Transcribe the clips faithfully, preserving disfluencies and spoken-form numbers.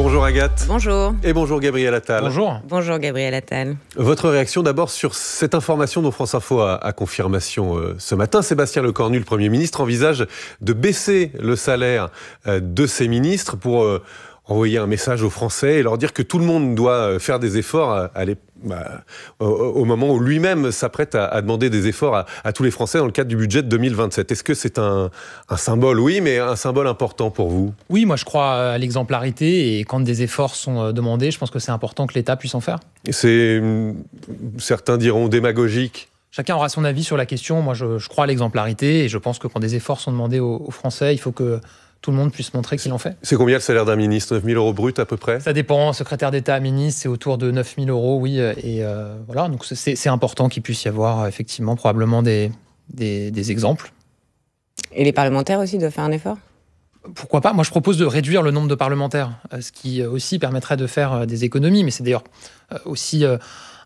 Bonjour Agathe. Bonjour. Et bonjour Gabriel Attal. Bonjour. Bonjour Gabriel Attal. Votre réaction d'abord sur cette information dont France Info a, a confirmation euh, ce matin. Sébastien Lecornu, le Premier ministre, envisage de baisser le salaire euh, de ses ministres pour euh, envoyer un message aux Français et leur dire que tout le monde doit faire des efforts à, à les, bah, au, au moment où lui-même s'apprête à, à demander des efforts à, à tous les Français dans le cadre du budget de deux mille vingt-sept. Est-ce que c'est un, un symbole? Oui, mais un symbole important pour vous? Oui, moi je crois à l'exemplarité et quand des efforts sont demandés, je pense que c'est important que l'État puisse en faire. C'est, certains diront, démagogique. Chacun aura son avis sur la question. Moi je, je crois à l'exemplarité et je pense que quand des efforts sont demandés aux, aux Français, il faut que tout le monde puisse montrer qu'il en fait. C'est combien le salaire d'un ministre? neuf mille euros brut à peu près? Ça dépend. Secrétaire d'État, ministre, c'est autour de neuf mille euros, oui. Et euh, voilà, donc c'est, c'est important qu'il puisse y avoir effectivement probablement des, des, des exemples. Et les parlementaires aussi doivent faire un effort? Pourquoi pas? Moi, je propose de réduire le nombre de parlementaires, ce qui aussi permettrait de faire des économies. Mais c'est d'ailleurs aussi un,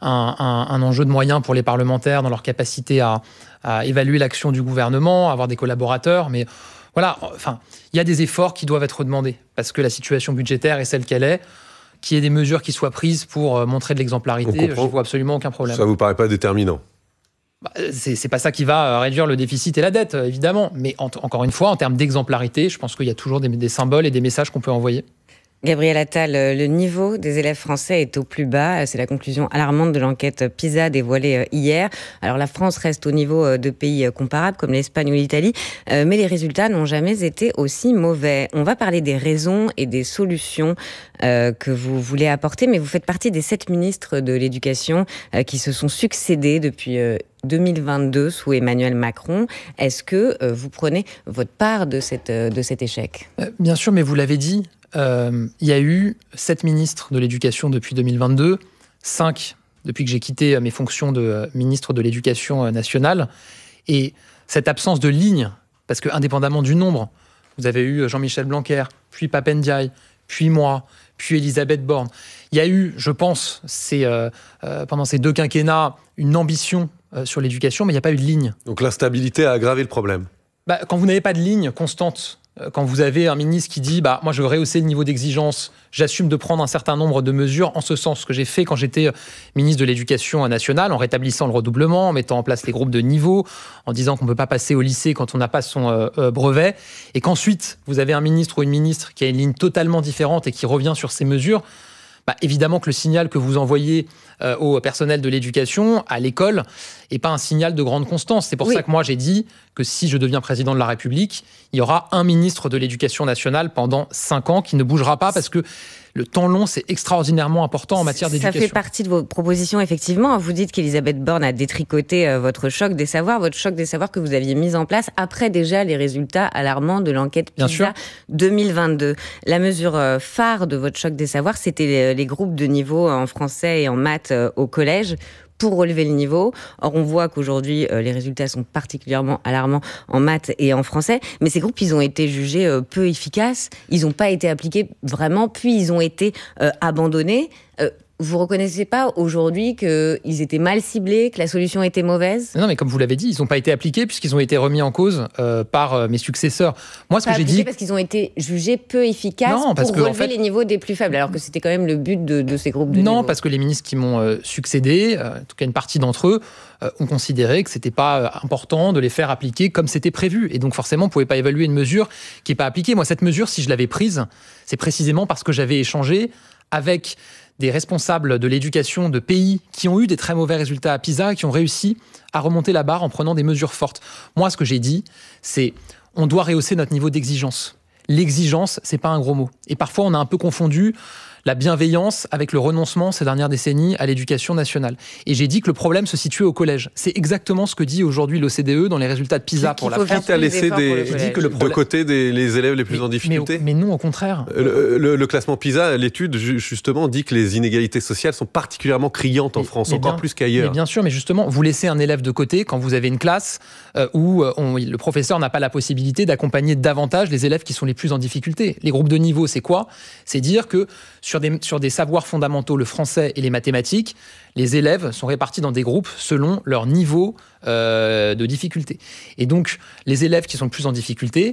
un, un enjeu de moyens pour les parlementaires dans leur capacité à, à évaluer l'action du gouvernement, à avoir des collaborateurs. Mais voilà, enfin, il y a des efforts qui doivent être demandés parce que la situation budgétaire est celle qu'elle est. Qu'il y ait des mesures qui soient prises pour montrer de l'exemplarité, je ne vois absolument aucun problème. Ça ne vous paraît pas déterminant? Bah, c'est, c'est pas ça qui va réduire le déficit et la dette, évidemment. Mais en, encore une fois, en termes d'exemplarité, je pense qu'il y a toujours des, des symboles et des messages qu'on peut envoyer. Gabriel Attal, le niveau des élèves français est au plus bas. C'est la conclusion alarmante de l'enquête PISA dévoilée hier. Alors la France reste au niveau de pays comparables comme l'Espagne ou l'Italie, mais les résultats n'ont jamais été aussi mauvais. On va parler des raisons et des solutions euh, que vous voulez apporter, mais vous faites partie des sept ministres de l'Éducation euh, qui se sont succédés depuis euh, deux mille vingt-deux sous Emmanuel Macron. Est-ce que euh, vous prenez votre part de, cette, euh, de cet échec? euh, Bien sûr, mais vous l'avez dit, euh, il y a eu sept ministres de l'Éducation depuis deux mille vingt-deux, cinq depuis que j'ai quitté mes fonctions de ministre de l'Éducation nationale. Et cette absence de ligne, parce que indépendamment du nombre, vous avez eu Jean-Michel Blanquer, puis Pape Ndiaye, puis moi, puis Elisabeth Borne. Il y a eu, je pense, c'est, euh, euh, pendant ces deux quinquennats, une ambition euh, sur l'éducation, mais il n'y a pas eu de ligne. Donc l'instabilité a aggravé le problème. Bah, quand vous n'avez pas de ligne constante, euh, quand vous avez un ministre qui dit bah, « moi je veux rehausser le niveau d'exigence, j'assume de prendre un certain nombre de mesures en ce sens », ce que j'ai fait quand j'étais ministre de l'Éducation nationale, en rétablissant le redoublement, en mettant en place les groupes de niveau, en disant qu'on ne peut pas passer au lycée quand on n'a pas son euh, euh, brevet, et qu'ensuite vous avez un ministre ou une ministre qui a une ligne totalement différente et qui revient sur ces mesures, bah, évidemment que le signal que vous envoyez euh, au personnel de l'éducation, à l'école, n'est pas un signal de grande constance. C'est pour oui. ça que moi j'ai dit que si je deviens président de la République, il y aura un ministre de l'Éducation nationale pendant cinq ans qui ne bougera pas parce que le temps long, c'est extraordinairement important en matière d'éducation. Ça fait partie de vos propositions, effectivement. Vous dites qu'Elisabeth Borne a détricoté euh, votre choc des savoirs, votre choc des savoirs que vous aviez mis en place après déjà les résultats alarmants de l'enquête PISA deux mille vingt-deux. La mesure euh, phare de votre choc des savoirs, c'était les, les groupes de niveau en français et en maths euh, au collège, pour relever le niveau. Or, on voit qu'aujourd'hui, euh, les résultats sont particulièrement alarmants en maths et en français. Mais ces groupes, ils ont été jugés euh, peu efficaces. Ils n'ont pas été appliqués vraiment, puis ils ont été euh, abandonnés. Euh, vous reconnaissez pas aujourd'hui qu'ils étaient mal ciblés, que la solution était mauvaise? Non, mais comme vous l'avez dit, ils n'ont pas été appliqués puisqu'ils ont été remis en cause euh, par euh, mes successeurs. Moi, ce pas que j'ai dit, parce qu'ils ont été jugés peu efficaces non, pour que, relever en fait, les niveaux des plus faibles, alors que c'était quand même le but de, de ces groupes de non, niveau. Parce que les ministres qui m'ont euh, succédé, euh, en tout cas une partie d'entre eux, euh, ont considéré que c'était pas euh, important de les faire appliquer comme c'était prévu. Et donc forcément, on ne pouvait pas évaluer une mesure qui n'est pas appliquée. Moi, cette mesure, si je l'avais prise, c'est précisément parce que j'avais échangé avec des responsables de l'éducation de pays qui ont eu des très mauvais résultats à PISA, qui ont réussi à remonter la barre en prenant des mesures fortes. Moi, ce que j'ai dit, c'est on doit rehausser notre niveau d'exigence. L'exigence, c'est pas un gros mot. Et parfois, on a un peu confondu la bienveillance avec le renoncement ces dernières décennies à l'éducation nationale. Et j'ai dit que le problème se situait au collège. C'est exactement ce que dit aujourd'hui l'O C D E dans les résultats de PISA pour la France. Qui a laissé des, dit que le problème... de côté des, les élèves les plus mais, en difficulté? mais, mais non, au contraire. Le, le, le classement PISA, l'étude, justement, dit que les inégalités sociales sont particulièrement criantes en mais, France, mais encore bien, plus qu'ailleurs. Mais bien sûr, mais justement, vous laissez un élève de côté quand vous avez une classe euh, où on, le professeur n'a pas la possibilité d'accompagner davantage les élèves qui sont les plus en difficulté. Les groupes de niveau, c'est quoi? C'est dire que sur des, sur des savoirs fondamentaux, le français et les mathématiques, les élèves sont répartis dans des groupes selon leur niveau euh, de difficulté. Et donc, les élèves qui sont le plus en difficulté,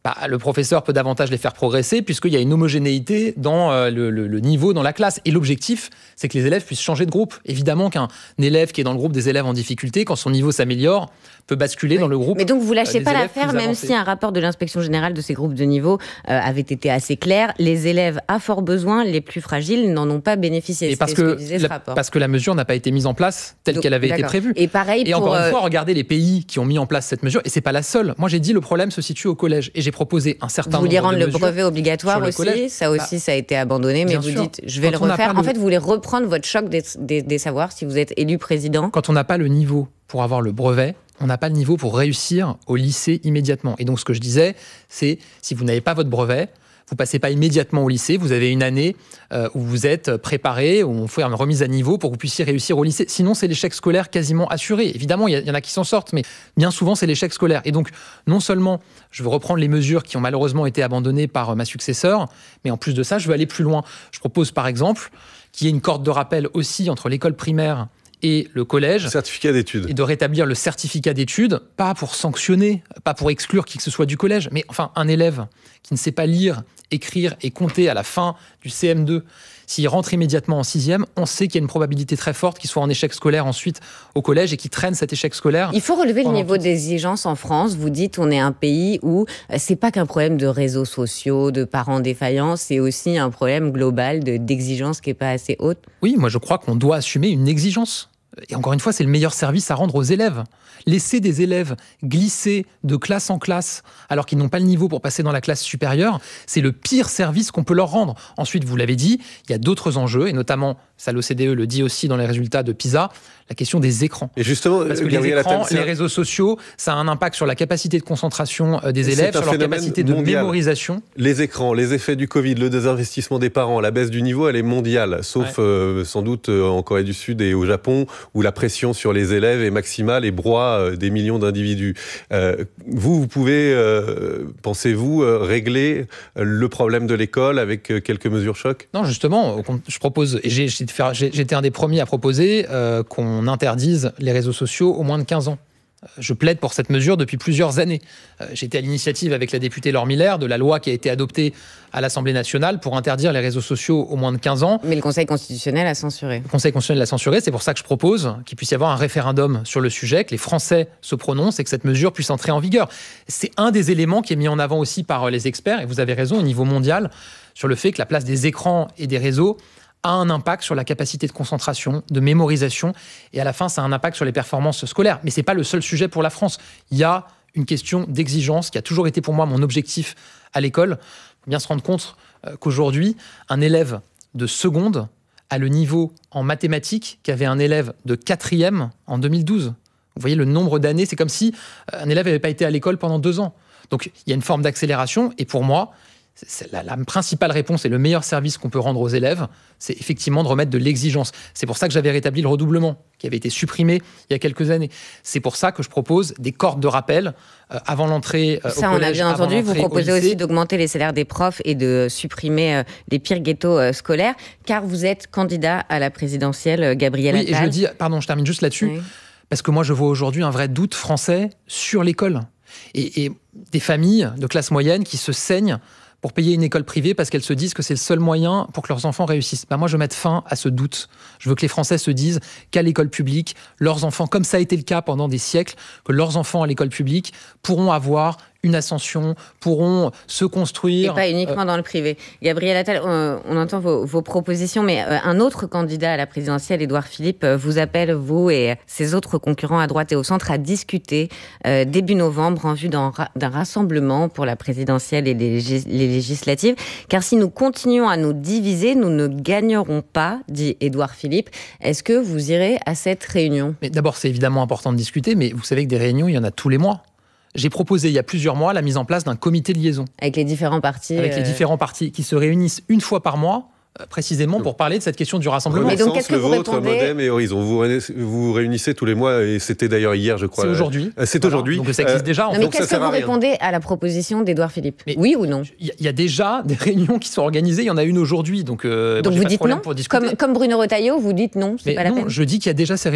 bah, le professeur peut davantage les faire progresser puisqu'il y a une homogénéité dans euh, le, le, le niveau dans la classe. Et l'objectif, c'est que les élèves puissent changer de groupe. Évidemment qu'un élève qui est dans le groupe des élèves en difficulté, quand son niveau s'améliore, peut basculer oui. dans le groupe. Mais donc vous lâchez euh, pas l'affaire, même si un rapport de l'inspection générale de ces groupes de niveau euh, avait été assez clair. Les élèves à fort besoin, les plus fragiles, n'en ont pas bénéficié. Et parce que, que disait ce la, rapport. Parce que la mesure n'a pas été mise en place telle donc, qu'elle avait été prévue. Et pareil et pour encore euh... une fois, regardez les pays qui ont mis en place cette mesure. Et c'est pas la seule. Moi, j'ai dit le problème se situe au collège. Et j'ai proposé un certain vous nombre de mesures. Vous voulez rendre le brevet obligatoire aussi. Collège. Ça aussi, bah, ça a été abandonné. Mais vous sûr. dites, je vais Quand le refaire. En le... fait, vous voulez reprendre votre choc des, des, des savoirs si vous êtes élu président. Quand on n'a pas le niveau pour avoir le brevet, on n'a pas le niveau pour réussir au lycée immédiatement. Et donc, ce que je disais, c'est si vous n'avez pas votre brevet, vous passez pas immédiatement au lycée, vous avez une année euh, où vous êtes préparé, où on fait une remise à niveau pour que vous puissiez réussir au lycée. Sinon, c'est l'échec scolaire quasiment assuré. Évidemment, il y, y en a qui s'en sortent, mais bien souvent, c'est l'échec scolaire. Et donc, non seulement, je veux reprendre les mesures qui ont malheureusement été abandonnées par euh, ma successeur, mais en plus de ça, je veux aller plus loin. Je propose, par exemple, qu'il y ait une corde de rappel aussi entre l'école primaire et le collège. Certificat d'études. Et de rétablir le certificat d'études, pas pour sanctionner, pas pour exclure qui que ce soit du collège, mais enfin, un élève qui ne sait pas lire, écrire et compter à la fin du C M deux, s'il rentre immédiatement en sixième, on sait qu'il y a une probabilité très forte qu'il soit en échec scolaire ensuite au collège et qu'il traîne cet échec scolaire. Il faut relever le niveau tout... d'exigence en France. Vous dites on est un pays où c'est pas qu'un problème de réseaux sociaux, de parents défaillants, c'est aussi un problème global de, d'exigence qui est pas assez haute. Oui, moi je crois qu'on doit assumer une exigence. Et encore une fois, c'est le meilleur service à rendre aux élèves. Laisser des élèves glisser de classe en classe alors qu'ils n'ont pas le niveau pour passer dans la classe supérieure, c'est le pire service qu'on peut leur rendre. Ensuite, vous l'avez dit, il y a d'autres enjeux, et notamment, ça l'O C D E le dit aussi dans les résultats de PISA, la question des écrans. Et justement, parce que les écrans, les réseaux sociaux, ça a un impact sur la capacité de concentration des élèves, sur leur capacité de mondial. mémorisation. Les écrans, les effets du Covid, le désinvestissement des parents, la baisse du niveau, elle est mondiale, sauf ouais. euh, sans doute en Corée du Sud et au Japon, où la pression sur les élèves est maximale et broie euh, des millions d'individus. Euh, vous, vous pouvez, euh, pensez-vous, euh, régler le problème de l'école avec euh, quelques mesures choc ? Non, justement, je propose, et j'ai, j'étais un des premiers à proposer euh, qu'on on interdise les réseaux sociaux aux moins de quinze ans. Je plaide pour cette mesure depuis plusieurs années. J'étais à l'initiative avec la députée Laure Miller de la loi qui a été adoptée à l'Assemblée nationale pour interdire les réseaux sociaux aux moins de quinze ans. Mais le Conseil constitutionnel a censuré. Le Conseil constitutionnel l'a censuré. C'est pour ça que je propose qu'il puisse y avoir un référendum sur le sujet, que les Français se prononcent et que cette mesure puisse entrer en vigueur. C'est un des éléments qui est mis en avant aussi par les experts, et vous avez raison, au niveau mondial, sur le fait que la place des écrans et des réseaux a un impact sur la capacité de concentration, de mémorisation, et à la fin, ça a un impact sur les performances scolaires. Mais ce n'est pas le seul sujet pour la France. Il y a une question d'exigence qui a toujours été pour moi mon objectif à l'école. Il faut bien se rendre compte qu'aujourd'hui, un élève de seconde a le niveau en mathématiques qu'avait un élève de quatrième en deux mille douze. Vous voyez le nombre d'années, c'est comme si un élève n'avait pas été à l'école pendant deux ans. Donc il y a une forme d'accélération, et pour moi, c'est la, la principale réponse et le meilleur service qu'on peut rendre aux élèves, c'est effectivement de remettre de l'exigence. C'est pour ça que j'avais rétabli le redoublement, qui avait été supprimé il y a quelques années. C'est pour ça que je propose des cordes de rappel euh, avant l'entrée euh, ça, au collège. Ça, on a bien entendu. Vous proposez aussi d'augmenter les salaires des profs et de supprimer euh, les pires ghettos euh, scolaires, car vous êtes candidat à la présidentielle, euh, Gabriel Attal. Oui, et je le dis, pardon, je termine juste là-dessus, oui. Parce que moi, je vois aujourd'hui un vrai doute français sur l'école. Et, et des familles de classe moyenne qui se saignent pour payer une école privée parce qu'elles se disent que c'est le seul moyen pour que leurs enfants réussissent. Ben moi, je veux mettre fin à ce doute. Je veux que les Français se disent qu'à l'école publique, leurs enfants, comme ça a été le cas pendant des siècles, que leurs enfants à l'école publique pourront avoir une ascension, pourront se construire. Et pas uniquement euh... dans le privé. Gabriel Attal, on, on entend vos, vos propositions, mais euh, un autre candidat à la présidentielle, Édouard Philippe, euh, vous appelle, vous et ses autres concurrents à droite et au centre, à discuter euh, début novembre en vue d'un, d'un rassemblement pour la présidentielle et les, les législatives. Car si nous continuons à nous diviser, nous ne gagnerons pas, dit Édouard Philippe. Est-ce que vous irez à cette réunion ? Mais d'abord, c'est évidemment important de discuter, mais vous savez que des réunions, il y en a tous les mois. J'ai proposé il y a plusieurs mois la mise en place d'un comité de liaison. Avec les différents partis. Avec euh... les différents partis qui se réunissent une fois par mois, euh, précisément pour parler de cette question du rassemblement. Et donc, qu'est-ce que le vous vôtre, répondez... Modem et Horizon, vous vous réunissez tous les mois, et c'était d'ailleurs hier, je crois. C'est aujourd'hui. Euh, c'est voilà. aujourd'hui. Donc ça existe euh... déjà. En non, fait. mais qu'est-ce que vous répondez à la proposition d'Édouard Philippe ? mais Oui ou non ? Il y, y a déjà des réunions qui sont organisées, il y en a une aujourd'hui. Donc, euh, donc moi, vous dites non pour discuter. comme, comme Bruno Retailleau, vous dites non, c'est mais pas la non, peine. Je dis qu'il y a déjà ces réunions.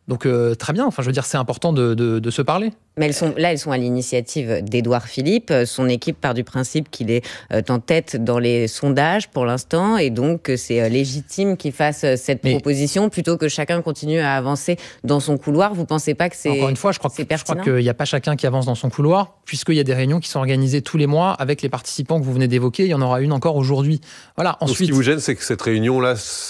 Donc euh, très bien, enfin je veux dire c'est important de, de, de se parler. Mais elles sont, là, elles sont à l'initiative d'Édouard Philippe. Son équipe part du principe qu'il est en tête dans les sondages pour l'instant et donc que c'est légitime qu'il fasse cette Mais proposition plutôt que chacun continue à avancer dans son couloir. Vous ne pensez pas que c'est pertinent ? Encore une fois, je crois, que, je crois qu'il n'y a pas chacun qui avance dans son couloir puisqu'il y a des réunions qui sont organisées tous les mois avec les participants que vous venez d'évoquer. Il y en aura une encore aujourd'hui. Voilà. Ensuite, donc, ce qui vous gêne, c'est que cette réunion-là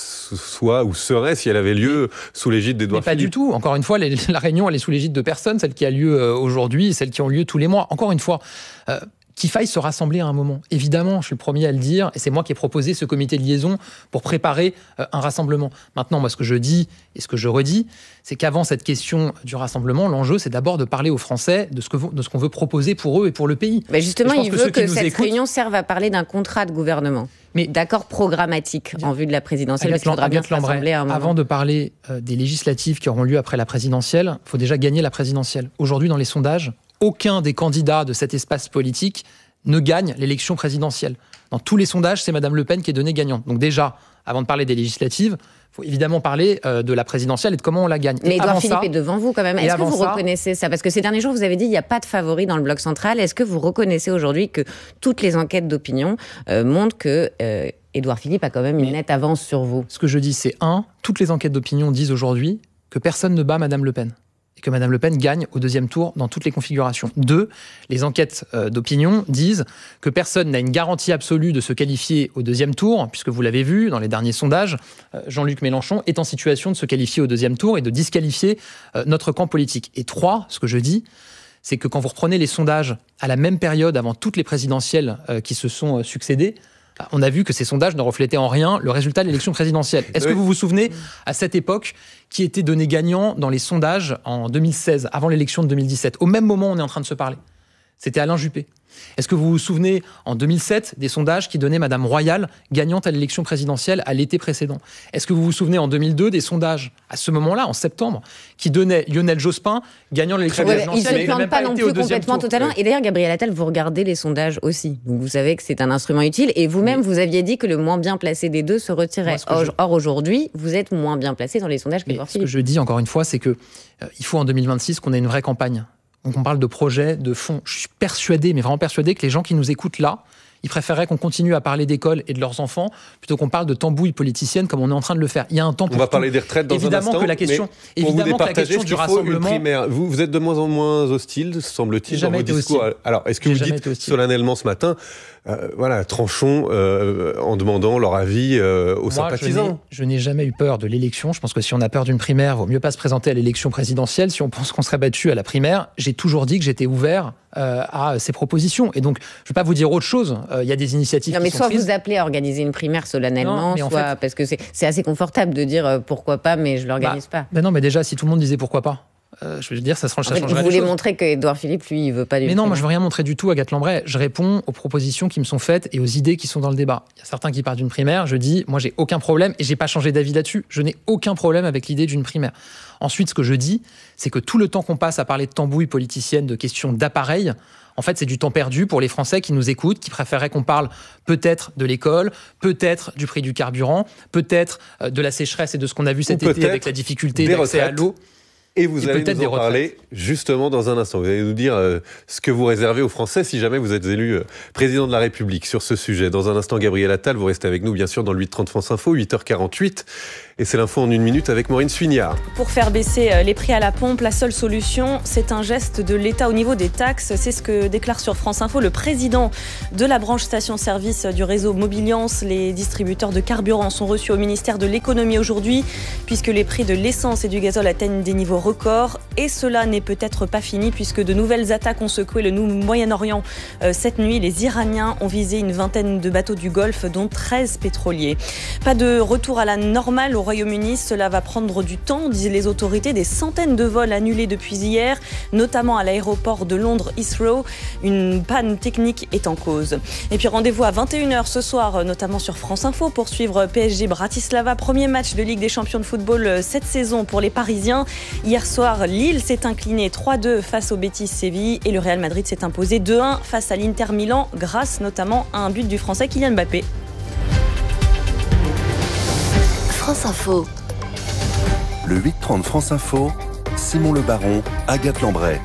soit ou serait, si elle avait lieu, sous l'égide d'Édouard Philippe. Pas du tout. Encore une fois, les, la réunion, elle est sous l'égide de personne, celle qui a lieu euh, aujourd'hui, celle qui ont lieu tous les mois. Encore une fois, euh, qu'il faille se rassembler à un moment. Évidemment, je suis le premier à le dire, et c'est moi qui ai proposé ce comité de liaison pour préparer euh, un rassemblement. Maintenant, moi, ce que je dis et ce que je redis, c'est qu'avant cette question du rassemblement, l'enjeu, c'est d'abord de parler aux Français de ce, que, de ce qu'on veut proposer pour eux et pour le pays. Mais justement, il veut que, que cette écoutent... réunion serve à parler d'un contrat de gouvernement. Mais d'accord programmatique en vue de la présidentielle, parce qu'il faudra bien se rassembler à un moment. Avant de parler euh, des législatives qui auront lieu après la présidentielle, il faut déjà gagner la présidentielle. Aujourd'hui, dans les sondages, aucun des candidats de cet espace politique ne gagne l'élection présidentielle. Dans tous les sondages, c'est Madame Le Pen qui est donnée gagnante. Donc déjà, avant de parler des législatives, il faut évidemment parler euh, de la présidentielle et de comment on la gagne. Mais Édouard Philippe est devant vous quand même. Est-ce que vous ça, reconnaissez ça ? Parce que ces derniers jours, vous avez dit qu'il n'y a pas de favori dans le bloc central. Est-ce que vous reconnaissez aujourd'hui que toutes les enquêtes d'opinion euh, montrent que euh, Édouard Philippe a quand même une nette avance sur vous ? Ce que je dis, c'est un, toutes les enquêtes d'opinion disent aujourd'hui que personne ne bat Madame Le Pen. Et que Madame Le Pen gagne au deuxième tour dans toutes les configurations. Deux, les enquêtes euh, d'opinion disent que personne n'a une garantie absolue de se qualifier au deuxième tour, puisque vous l'avez vu dans les derniers sondages, euh, Jean-Luc Mélenchon est en situation de se qualifier au deuxième tour et de disqualifier euh, notre camp politique. Et trois, ce que je dis, c'est que quand vous reprenez les sondages à la même période avant toutes les présidentielles euh, qui se sont euh, succédées, on a vu que ces sondages ne reflétaient en rien le résultat de l'élection présidentielle. Est-ce oui. que vous vous souvenez, à cette époque, qui était donné gagnant dans les sondages en deux mille seize, avant l'élection de deux mille dix-sept ? Au même moment, on est en train de se parler. C'était Alain Juppé. Est-ce que vous vous souvenez, en deux mille sept, des sondages qui donnaient Madame Royal gagnante à l'élection présidentielle à l'été précédent ? Est-ce que vous vous souvenez, en deux mille deux, des sondages, à ce moment-là, en septembre, qui donnaient Lionel Jospin gagnant l'élection ouais, présidentielle ? Il ne se plante pas non plus complètement totalement. Et d'ailleurs, Gabriel Attal, vous regardez les sondages aussi. Donc vous savez que c'est un instrument utile. Et vous-même, oui. vous aviez dit que le moins bien placé des deux se retirait. Or, je... Or, aujourd'hui, vous êtes moins bien placé dans les sondages que Édouard Philippe. Ce que je dis, encore une fois, c'est qu'il euh, faut en deux mille vingt-six qu'on ait une vraie campagne. Donc on parle de projets, de fonds. Je suis persuadé, mais vraiment persuadé, que les gens qui nous écoutent là, ils préféreraient qu'on continue à parler d'école et de leurs enfants plutôt qu'on parle de tambouille politicienne comme on est en train de le faire. Il y a un temps pour On va tout. parler des retraites dans évidemment un instant. Que la question, évidemment que la question du rassemblement. Vous, vous êtes de moins en moins hostile, semble-t-il, dans vos discours. Hostile. Alors, est-ce que J'ai vous dites solennellement ce matin, euh, voilà, tranchons euh, en demandant leur avis euh, aux Moi, sympathisants. Je n'ai, je n'ai jamais eu peur de l'élection. Je pense que si on a peur d'une primaire, il vaut mieux pas se présenter à l'élection présidentielle. Si on pense qu'on serait battu à la primaire, j'ai toujours dit que j'étais ouvert euh, à ces propositions. Et donc, je ne vais pas vous dire autre chose. Il euh, y a des initiatives non, qui mais sont soit prises. Vous appelez à organiser une primaire solennellement, non, soit en fait, parce que c'est, c'est assez confortable de dire euh, pourquoi pas, mais je l'organise bah, pas. Ben non, mais déjà, si tout le monde disait pourquoi pas. Euh, je veux dire, ça, ça en changerait fait, les choses. Vous voulez montrer qu'Édouard Philippe, lui, il veut pas du Mais non, moi, je veux rien montrer du tout, Agathe Lambray. Je réponds aux propositions qui me sont faites et aux idées qui sont dans le débat. Il y a certains qui partent d'une primaire. Je dis, moi, j'ai aucun problème et j'ai pas changé d'avis là-dessus. Je n'ai aucun problème avec l'idée d'une primaire. Ensuite, ce que je dis, c'est que tout le temps qu'on passe à parler de tambouille politicienne, de questions d'appareil, en fait, c'est du temps perdu pour les Français qui nous écoutent, qui préféraient qu'on parle peut-être de l'école, peut-être du prix du carburant, peut-être de la sécheresse et de ce qu'on a vu cet été avec la difficulté d'accès à l'eau. Et vous et allez nous en parler justement dans un instant. Vous allez nous dire euh, ce que vous réservez aux Français si jamais vous êtes élu euh, président de la République sur ce sujet. Dans un instant, Gabriel Attal, vous restez avec nous bien sûr dans le huit trente France Info, huit heures quarante-huit. Et c'est l'info en une minute avec Maureen Suignard. Pour faire baisser les prix à la pompe, la seule solution, c'est un geste de l'État au niveau des taxes. C'est ce que déclare sur France Info le président de la branche station-service du réseau Mobiliance. Les distributeurs de carburant sont reçus au ministère de l'économie aujourd'hui, puisque les prix de l'essence et du gazole atteignent des niveaux records. Et cela n'est peut-être pas fini, puisque de nouvelles attaques ont secoué le Moyen-Orient. Euh, cette nuit, les Iraniens ont visé une vingtaine de bateaux du Golfe, dont treize pétroliers. Pas de retour à la normale au Royaume-Uni, cela va prendre du temps, disent les autorités. Des centaines de vols annulés depuis hier, notamment à l'aéroport de Londres Heathrow. Une panne technique est en cause. Et puis rendez-vous à vingt et une heures ce soir, notamment sur France Info, pour suivre P S G Bratislava. Premier match de Ligue des Champions de football cette saison pour les Parisiens. Hier soir, Lille s'est incliné trois deux face au Betis Séville et le Real Madrid s'est imposé deux un face à l'Inter Milan, grâce notamment à un but du Français Kylian Mbappé. France Info. Le huit trente France Info, Simon Le Baron, Agathe Lambray.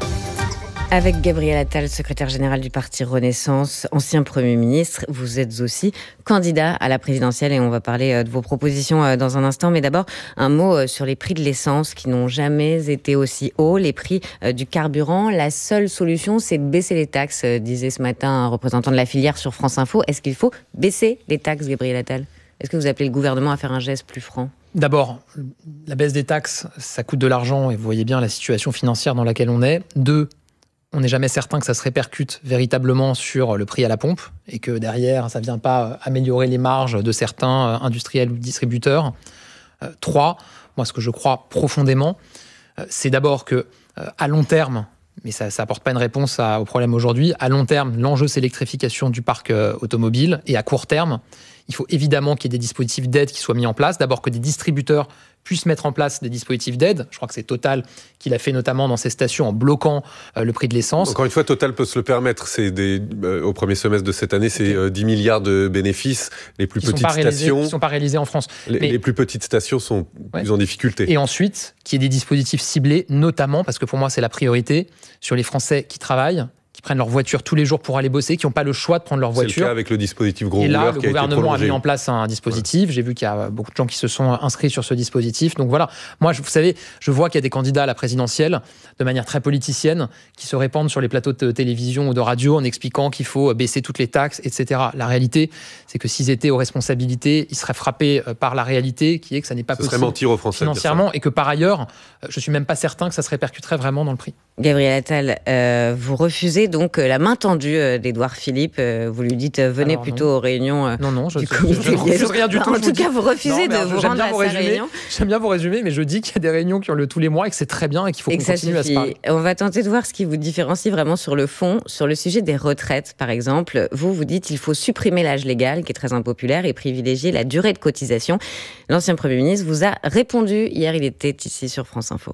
Avec Gabriel Attal, secrétaire général du parti Renaissance, ancien Premier ministre, vous êtes aussi candidat à la présidentielle et on va parler de vos propositions dans un instant. Mais d'abord, un mot sur les prix de l'essence qui n'ont jamais été aussi hauts, les prix du carburant. La seule solution, c'est de baisser les taxes, disait ce matin un représentant de la filière sur France Info. Est-ce qu'il faut baisser les taxes, Gabriel Attal ? Est-ce que vous appelez le gouvernement à faire un geste plus franc ? D'abord, la baisse des taxes, ça coûte de l'argent et vous voyez bien la situation financière dans laquelle on est. Deux, on n'est jamais certain que ça se répercute véritablement sur le prix à la pompe et que derrière, ça ne vient pas améliorer les marges de certains industriels ou distributeurs. Euh, trois, moi, ce que je crois profondément, euh, c'est d'abord que euh, à long terme, mais ça n'apporte pas une réponse à, au problème aujourd'hui, à long terme, l'enjeu, c'est l'électrification du parc euh, automobile. Et à court terme, il faut évidemment qu'il y ait des dispositifs d'aide qui soient mis en place. D'abord que des distributeurs puissent mettre en place des dispositifs d'aide. Je crois que c'est Total qui l'a fait notamment dans ses stations en bloquant euh, le prix de l'essence. Encore une fois, Total peut se le permettre. C'est des, euh, au premier semestre de cette année, c'est euh, dix milliards de bénéfices. Les plus qui petites stations... Qui ne sont pas réalisés en France. Les, Mais, les plus petites stations sont ouais. plus en difficulté. Et ensuite, qu'il y ait des dispositifs ciblés, notamment, parce que pour moi, c'est la priorité, sur les Français qui travaillent, qui prennent leur voiture tous les jours pour aller bosser, qui n'ont pas le choix de prendre leur voiture. C'est le cas avec le dispositif gros rouleur. Et là, le qui gouvernement a, a mis en place un dispositif. Ouais. J'ai vu qu'il y a beaucoup de gens qui se sont inscrits sur ce dispositif. Donc voilà, moi, vous savez, je vois qu'il y a des candidats à la présidentielle, de manière très politicienne, qui se répandent sur les plateaux de télévision ou de radio en expliquant qu'il faut baisser toutes les taxes, et cetera. La réalité, c'est que s'ils étaient aux responsabilités, ils seraient frappés par la réalité, qui est que ça n'est pas ce possible serait mentir aux Français financièrement, et que par ailleurs, je ne suis même pas certain que ça se répercuterait vraiment dans le prix. Gabriel Attal, euh, vous refusez donc la main tendue d'Édouard Philippe. Euh, vous lui dites euh, venez Alors, plutôt non. aux réunions euh, non, non, je, du comité. Je, je ne refuse rien du tout. En tout cas, vous refusez non, de vous rendre à sa résumer, réunion. J'aime bien vous résumer, mais je dis qu'il y a des réunions qui ont lieu tous les mois et que c'est très bien et qu'il faut et qu'on continue à se parler. On va tenter de voir ce qui vous différencie vraiment sur le fond. Sur le sujet des retraites, par exemple, vous vous dites qu'il faut supprimer l'âge légal, qui est très impopulaire, et privilégier la durée de cotisation. L'ancien Premier ministre vous a répondu. Hier, il était ici sur France Info.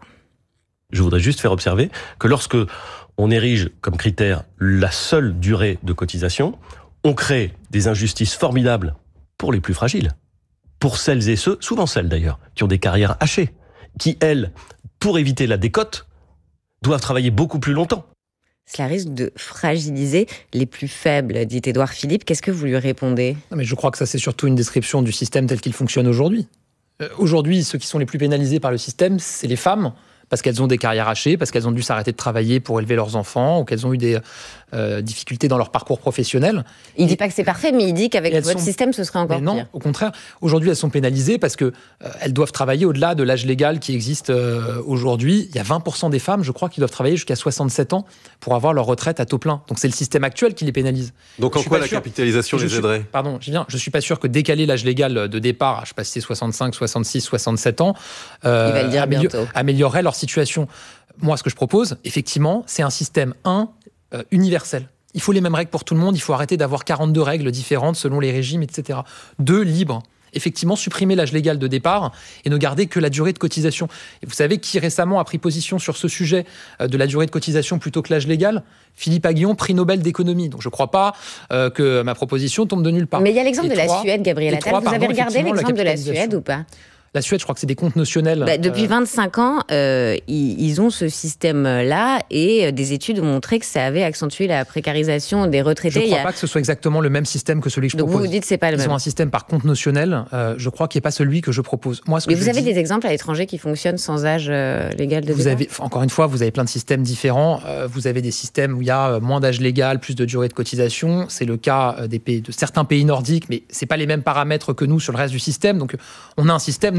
Je voudrais juste faire observer que lorsque on érige comme critère la seule durée de cotisation, on crée des injustices formidables pour les plus fragiles, pour celles et ceux, souvent celles d'ailleurs, qui ont des carrières hachées, qui, elles, pour éviter la décote, doivent travailler beaucoup plus longtemps. Cela risque de fragiliser les plus faibles, dit Édouard Philippe. Qu'est-ce que vous lui répondez ? Non, mais je crois que ça, c'est surtout une description du système tel qu'il fonctionne aujourd'hui. Euh, aujourd'hui, ceux qui sont les plus pénalisés par le système, c'est les femmes, parce qu'elles ont des carrières hachées, parce qu'elles ont dû s'arrêter de travailler pour élever leurs enfants, ou qu'elles ont eu des euh, difficultés dans leur parcours professionnel. Il ne dit pas que c'est parfait, mais il dit qu'avec votre sont... système, ce serait encore mais non, pire. Au contraire, aujourd'hui, elles sont pénalisées parce qu'elles euh, doivent travailler au-delà de l'âge légal qui existe euh, aujourd'hui. Il y a vingt pour cent des femmes, je crois, qui doivent travailler jusqu'à soixante-sept ans pour avoir leur retraite à taux plein. Donc c'est le système actuel qui les pénalise. Donc en quoi la sûr... capitalisation les aiderait ? Pardon, je viens. Je ne suis pas sûr que décaler l'âge légal de départ, je ne sais pas si c'est soixante-cinq, soixante-six, soixante-sept ans, euh, il va le dire amélior... bientôt. améliorerait leur situation. Moi, ce que je propose, effectivement, c'est un système, un, euh, universel. Il faut les mêmes règles pour tout le monde. Il faut arrêter d'avoir quarante-deux règles différentes selon les régimes, et cetera. Deux, libre. Effectivement, supprimer l'âge légal de départ et ne garder que la durée de cotisation. Et vous savez qui récemment a pris position sur ce sujet euh, de la durée de cotisation plutôt que l'âge légal ? Philippe Aghion, prix Nobel d'économie. Donc je ne crois pas euh, que ma proposition tombe de nulle part. Mais il y a l'exemple et de trois, la Suède, Gabriel Attal. Vous avez regardé l'exemple de la Suède ou pas ? La Suède, je crois que c'est des comptes notionnels. Bah, depuis euh... vingt-cinq ans, euh, ils, ils ont ce système-là et des études ont montré que ça avait accentué la précarisation des retraités. Je ne crois a... pas que ce soit exactement le même système que celui que je Donc propose. vous vous dites que c'est pas le ils même. Ils ont un système par compte notionnel. Euh, je crois qu'il n'est pas celui que je propose. Moi, ce que Mais je vous avez dis... des exemples à l'étranger qui fonctionnent sans âge euh, légal de vous départ ? avez, encore une fois, vous avez plein de systèmes différents. Euh, vous avez des systèmes où il y a moins d'âge légal, plus de durée de cotisation. C'est le cas des pays, de certains pays nordiques, mais ce n'est pas les mêmes paramètres que nous sur le reste du système. Donc on a un système...